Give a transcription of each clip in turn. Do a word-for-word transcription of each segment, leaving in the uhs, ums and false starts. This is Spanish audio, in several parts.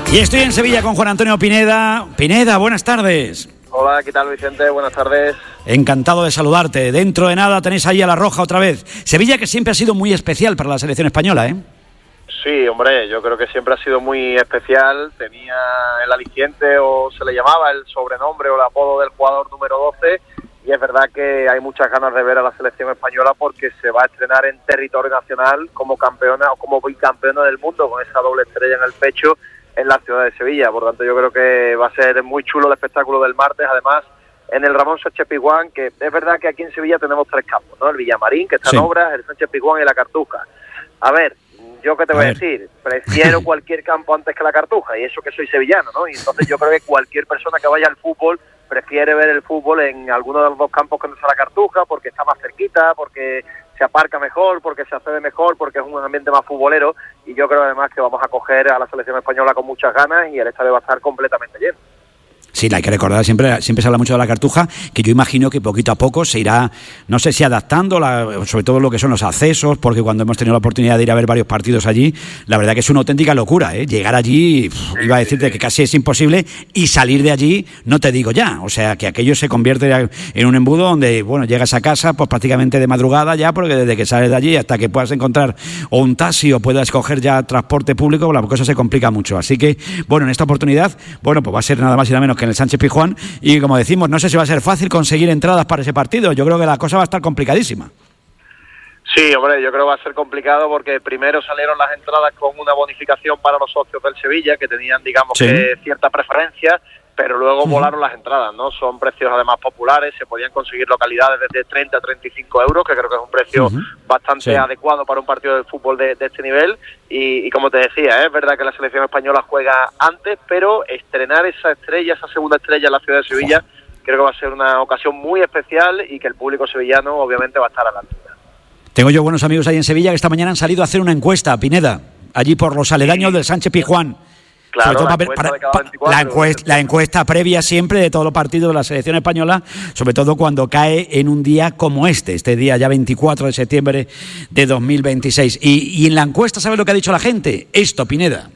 Y estoy en Sevilla con Juan Antonio Pineda. Pineda, buenas tardes. Hola, ¿qué tal, Vicente? Buenas tardes. Encantado de saludarte. Dentro de nada tenéis ahí a La Roja otra vez. Sevilla, que siempre ha sido muy especial para la selección española, ¿eh? Sí, hombre, yo creo que siempre ha sido muy especial. Tenía el aliciente, o se le llamaba el sobrenombre o el apodo del jugador número doce. Y es verdad que hay muchas ganas de ver a la selección española porque se va a estrenar en territorio nacional como campeona o como bicampeona del mundo, con esa doble estrella en el pecho en la ciudad de Sevilla. Por tanto, yo creo que va a ser muy chulo el espectáculo del martes. Además, en el Ramón Sánchez Pizjuán, que es verdad que aquí en Sevilla tenemos tres campos, ¿no? El Villamarín, que está sí. en obras, el Sánchez Pizjuán y la Cartuja. A ver, ¿yo qué te voy a, a decir? Prefiero cualquier campo antes que la Cartuja, y eso que soy sevillano, ¿no? Y entonces yo creo que cualquier persona que vaya al fútbol prefiere ver el fútbol en alguno de los dos campos que no sea la Cartuja, porque está más cerquita, porque se aparca mejor, porque se accede mejor, porque es un ambiente más futbolero, y yo creo además que vamos a coger a la selección española con muchas ganas y el estadio va a estar completamente lleno. Sí, hay que recordar, siempre siempre se habla mucho de la Cartuja, que yo imagino que poquito a poco se irá, no sé si adaptando, la, sobre todo lo que son los accesos, porque cuando hemos tenido la oportunidad de ir a ver varios partidos allí, la verdad que es una auténtica locura, ¿eh? Llegar allí, pff, sí, iba a decirte sí, sí. que casi es imposible, y salir de allí, no te digo ya, o sea, que aquello se convierte en un embudo donde, bueno, llegas a casa pues prácticamente de madrugada ya, porque desde que sales de allí hasta que puedas encontrar o un taxi o puedas coger ya transporte público, la cosa se complica mucho, así que, bueno, en esta oportunidad, bueno, pues va a ser nada más y nada menos que en el Sánchez Pizjuán, y como decimos, no sé si va a ser fácil conseguir entradas para ese partido. Yo creo que la cosa va a estar complicadísima. Sí, hombre, yo creo que va a ser complicado porque primero salieron las entradas con una bonificación para los socios del Sevilla, que tenían, digamos, sí. que cierta preferencia, pero luego uh-huh. volaron las entradas, ¿no? Son precios además populares, se podían conseguir localidades desde treinta a treinta y cinco euros, que creo que es un precio uh-huh. bastante sí. adecuado para un partido de fútbol de, de este nivel, y, y como te decía, ¿eh? es verdad que la selección española juega antes, pero estrenar esa estrella, esa segunda estrella en la ciudad de Sevilla, uh-huh. creo que va a ser una ocasión muy especial y que el público sevillano obviamente va a estar a la altura. Tengo yo buenos amigos ahí en Sevilla que esta mañana han salido a hacer una encuesta, Pineda, allí por los aledaños sí. del Sánchez Pizjuán. Claro, la, para, encuesta para, de cada veinticuatro, la, encuesta, la encuesta previa siempre de todos los partidos de la selección española, sobre todo cuando cae en un día como este, este día ya veinticuatro de septiembre de dos mil veintiséis. Y, y en la encuesta, ¿sabes lo que ha dicho la gente? Esto, Pineda.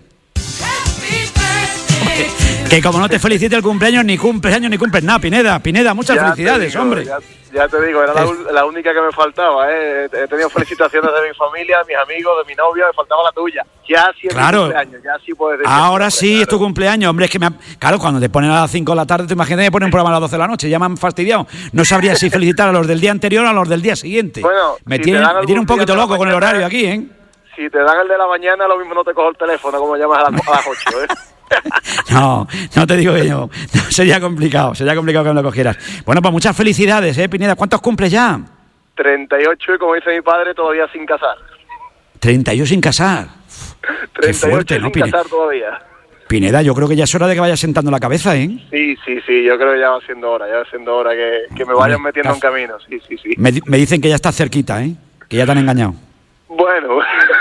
Que como no te felicite el cumpleaños, ni cumpleaños ni cumples nada, Pineda. Pineda, muchas ya felicidades, digo, hombre. Ya, ya te digo, era la, la única que me faltaba, ¿eh? He tenido felicitaciones de mi familia, de mis amigos, de mi novia, me faltaba la tuya. Ya sí es claro. tu cumpleaños, ya sí puedes decir. Ahora hombre, sí claro. es tu cumpleaños, hombre, es que me ha... Claro, cuando te ponen a las cinco de la tarde, te imaginas que ponen un programa a las doce de la noche, ya me han fastidiado. No sabría si felicitar a los del día anterior o a los del día siguiente. Bueno, me si tiene, me tiene un poquito loco con el horario aquí, ¿eh? Si te dan el de la mañana, lo mismo no te cojo el teléfono, como llamas a las, a las ocho, ¿eh? No, no te digo que yo. No, sería complicado, sería complicado que me lo cogieras. Bueno, pues muchas felicidades, ¿eh, Pineda? ¿Cuántos cumples ya? treinta y ocho y como dice mi padre, todavía sin casar. treinta y ocho sin casar. treinta y ocho Qué fuerte, sin ¿no, Pineda? casar todavía. Pineda, yo creo que ya es hora de que vayas sentando la cabeza, ¿eh? Sí, sí, sí, yo creo que ya va siendo hora, ya va siendo hora que, que me vayan Hombre, metiendo en camino, sí, sí, sí. Me, me dicen que ya estás cerquita, ¿eh? Que ya te han engañado. Bueno.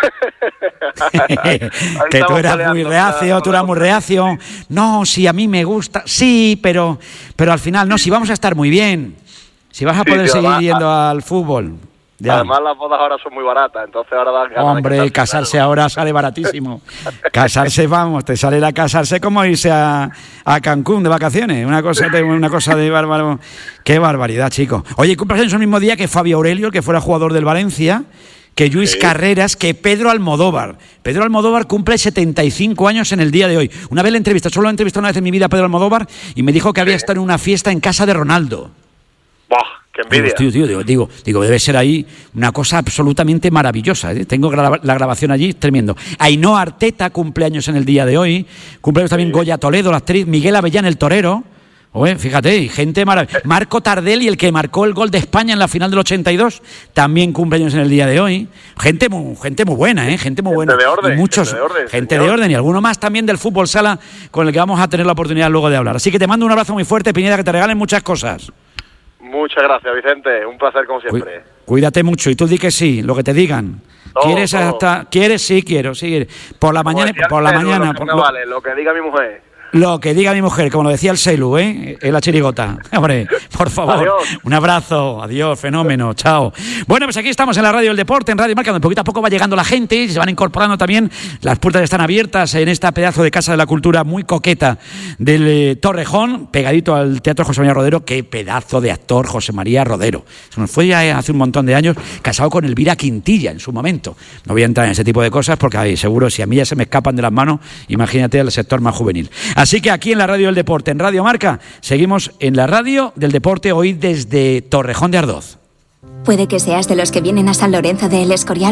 Que tú eras muy reacio, tú eras muy reacio. No, sí, a mí me gusta, sí, pero pero al final, no, si vamos a estar muy bien. Si vas a poder sí, tío, seguir yendo a, al fútbol. Ya. Además, las bodas ahora son muy baratas, entonces ahora dan ganas. Hombre, de casarse, casarse claro. ahora sale baratísimo. Casarse, vamos, te sale la casarse como irse a, a Cancún de vacaciones. Una cosa de, una cosa de bárbaro. Qué barbaridad, chicos. Oye, cumpleaños el mismo día que Fabio Aurelio, que fuera jugador del Valencia, que Lluís sí. Carreras, que Pedro Almodóvar. Pedro Almodóvar cumple setenta y cinco años en el día de hoy. Una vez la entrevista, solo la entrevisté una vez en mi vida a Pedro Almodóvar y me dijo que había sí. estado en una fiesta en casa de Ronaldo. ¡Bah! ¡Qué envidia! Digo, tío, tío, digo, digo, digo, debe ser ahí una cosa absolutamente maravillosa, ¿eh? Tengo gra- la grabación allí, tremendo. Ainhoa Arteta, cumpleaños en el día de hoy. Cumpleaños también sí. Goya Toledo, la actriz. Miguel Avellán, el torero. Oye, fíjate, gente maravillosa. Marco Tardelli, el que marcó el gol de España en la final del ochenta y dos, también cumpleaños en el día de hoy. Gente muy, gente muy buena, ¿eh? Gente muy buena. Gente de orden. Y muchos, gente de orden, gente de orden y alguno más también del fútbol sala con el que vamos a tener la oportunidad luego de hablar. Así que te mando un abrazo muy fuerte, Pineda, que te regalen muchas cosas. Muchas gracias, Vicente. Un placer como siempre. Cuídate mucho y tú di que sí, lo que te digan. Todo, ¿Quieres todo. hasta quieres? Sí, quiero, sí. Por la como mañana, por la mañana. Por, no vale, lo que diga mi mujer. Lo que diga mi mujer, como lo decía el Seilu, ¿eh? En la chirigota. Hombre, por favor. Adiós. Un abrazo. Adiós, fenómeno. Chao. Bueno, pues aquí estamos en la Radio del Deporte, en Radio Marca, donde poquito a poco va llegando la gente y se van incorporando también. Las puertas están abiertas en esta pedazo de Casa de la Cultura muy coqueta del eh, Torrejón, pegadito al Teatro José María Rodero. Qué pedazo de actor José María Rodero. Se nos fue ya hace un montón de años, casado con Elvira Quintilla en su momento. No voy a entrar en ese tipo de cosas porque ay, seguro si a mí ya se me escapan de las manos, imagínate al sector más juvenil. Así que aquí en la Radio del Deporte, en Radio Marca, seguimos en la Radio del Deporte hoy desde Torrejón de Ardoz. Puede que seas de los que vienen a San Lorenzo de El Escorial